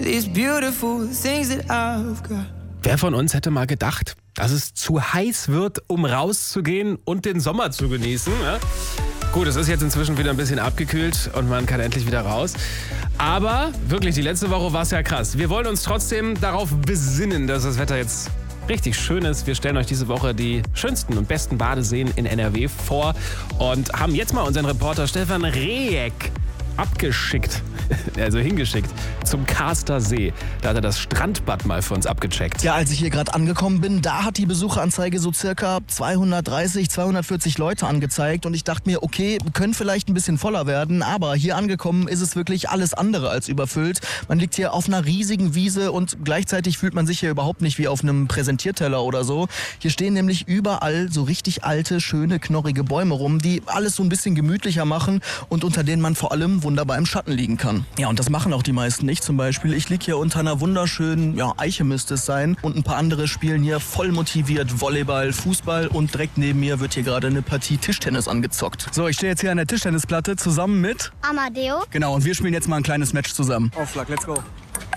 these beautiful things that I've got. Wer von uns hätte mal gedacht, dass es zu heiß wird, um rauszugehen und den Sommer zu genießen? Ja? Gut, es ist jetzt inzwischen wieder ein bisschen abgekühlt und man kann endlich wieder raus. Aber wirklich, die letzte Woche war es ja krass. Wir wollen uns trotzdem darauf besinnen, dass das Wetter jetzt richtig schön ist. Wir stellen euch diese Woche die schönsten und besten Badeseen in NRW vor und haben jetzt mal unseren Reporter Stefan Rehek abgeschickt, also hingeschickt zum Kaster See. Da hat er das Strandbad mal für uns abgecheckt. Ja, als ich hier gerade angekommen bin, da hat die Besucheranzeige so circa 230, 240 Leute angezeigt und ich dachte mir, okay, können vielleicht ein bisschen voller werden, aber hier angekommen ist es wirklich alles andere als überfüllt. Man liegt hier auf einer riesigen Wiese und gleichzeitig fühlt man sich hier überhaupt nicht wie auf einem Präsentierteller oder so. Hier stehen nämlich überall so richtig alte, schöne, knorrige Bäume rum, die alles so ein bisschen gemütlicher machen und unter denen man vor allem wunderbar im Schatten liegen kann. Ja, und das machen auch die meisten nicht. Zum Beispiel, ich liege hier unter einer wunderschönen, Eiche müsste es sein. Und ein paar andere spielen hier voll motiviert Volleyball, Fußball und direkt neben mir wird hier gerade eine Partie Tischtennis angezockt. So, ich stehe jetzt hier an der Tischtennisplatte zusammen mit Amadeo. Genau, und wir spielen jetzt mal ein kleines Match zusammen. Aufschlag, let's go.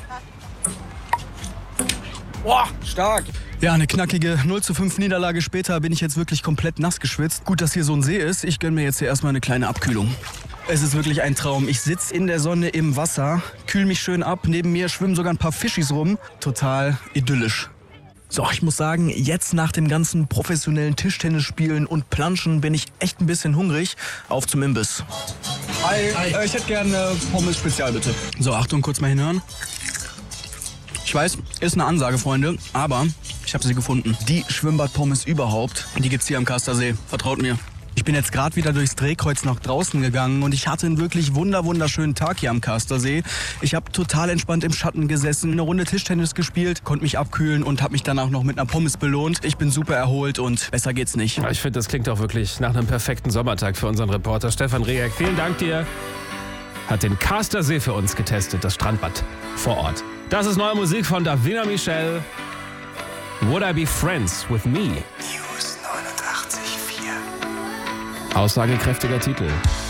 Boah, stark. Ja, eine knackige 0:5 Niederlage später bin ich jetzt wirklich komplett nass geschwitzt. Gut, dass hier so ein See ist. Ich gönne mir jetzt hier erstmal eine kleine Abkühlung. Es ist wirklich ein Traum. Ich sitze in der Sonne im Wasser, kühl mich schön ab. Neben mir schwimmen sogar ein paar Fischis rum. Total idyllisch. So, ich muss sagen, jetzt nach dem ganzen professionellen Tischtennisspielen und Planschen bin ich echt ein bisschen hungrig. Auf zum Imbiss. Hi. Ich hätte gerne Pommes Spezial, bitte. So, Achtung, kurz mal hinhören. Ich weiß, ist eine Ansage, Freunde, aber ich habe sie gefunden. Die Schwimmbadpommes überhaupt, die gibt's hier am Kastersee. Vertraut mir. Ich bin jetzt gerade wieder durchs Drehkreuz nach draußen gegangen und ich hatte einen wirklich wunderschönen Tag hier am Kastersee. Ich habe total entspannt im Schatten gesessen, eine Runde Tischtennis gespielt, konnte mich abkühlen und habe mich danach noch mit einer Pommes belohnt. Ich bin super erholt und besser geht's nicht. Ich finde, das klingt auch wirklich nach einem perfekten Sommertag für unseren Reporter Stefan Rehek. Vielen Dank dir. Hat den Kastersee für uns getestet, das Strandbad vor Ort. Das ist neue Musik von Davina Michel. Would I Be Friends With Me? News 89,4. Aussagekräftiger Titel.